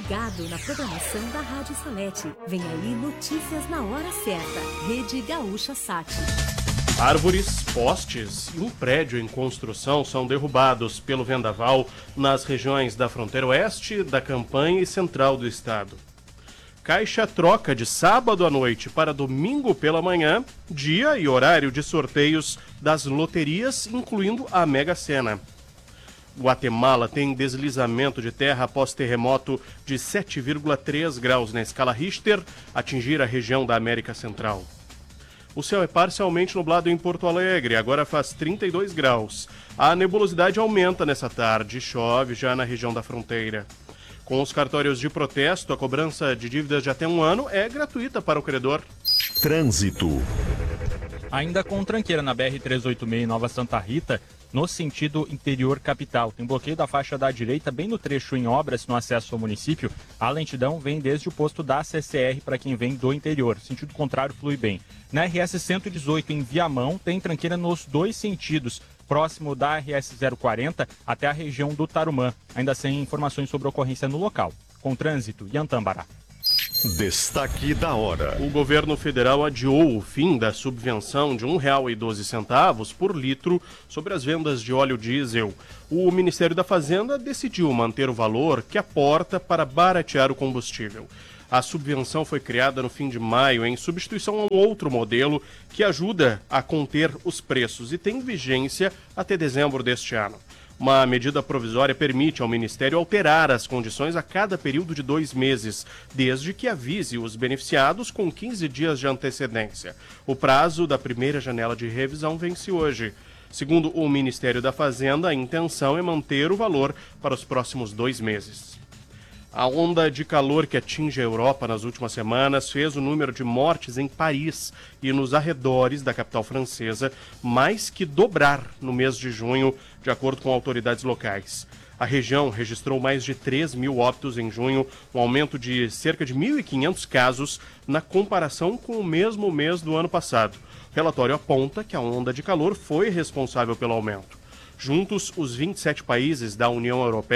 ligado na programação da Rádio Salete. Vem aí notícias na hora certa. Rede Gaúcha Sat. Árvores, postes e um prédio em construção são derrubados pelo vendaval nas regiões da fronteira oeste, da campanha e central do estado. Caixa troca de sábado à noite para domingo pela manhã, dia e horário de sorteios das loterias, incluindo a Mega Sena. Guatemala tem deslizamento de terra após terremoto de 7,3 graus na escala Richter atingir a região da América Central. O céu é parcialmente nublado em Porto Alegre, agora faz 32 graus. A nebulosidade aumenta nessa tarde, chove já na região da fronteira. Com os cartórios de protesto, a cobrança de dívidas de até 1 ano é gratuita para o credor. Trânsito. Ainda com tranqueira na BR-386 em Nova Santa Rita, no sentido interior capital. Tem bloqueio da faixa da direita bem no trecho em obras no acesso ao município. A lentidão vem desde o posto da CCR para quem vem do interior. Sentido contrário flui bem. Na RS-118 em Viamão tem tranqueira nos dois sentidos, próximo da RS-040 até a região do Tarumã. Ainda sem informações sobre a ocorrência no local. Com trânsito, Iantambará. Destaque da hora. O governo federal adiou o fim da subvenção de R$ 1,12 por litro sobre as vendas de óleo diesel. O Ministério da Fazenda decidiu manter o valor que aporta para baratear o combustível. A subvenção foi criada no fim de maio em substituição a um outro modelo que ajuda a conter os preços e tem vigência até dezembro deste ano. Uma medida provisória permite ao Ministério alterar as condições a cada período de 2 meses, desde que avise os beneficiados com 15 dias de antecedência. O prazo da primeira janela de revisão vence hoje. Segundo o Ministério da Fazenda, a intenção é manter o valor para os próximos 2 meses. A onda de calor que atinge a Europa nas últimas semanas fez o número de mortes em Paris e nos arredores da capital francesa mais que dobrar no mês de junho, de acordo com autoridades locais. A região registrou mais de 3 mil óbitos em junho, um aumento de cerca de 1.500 casos na comparação com o mesmo mês do ano passado. O relatório aponta que a onda de calor foi responsável pelo aumento. Juntos, os 27 países da União Europeia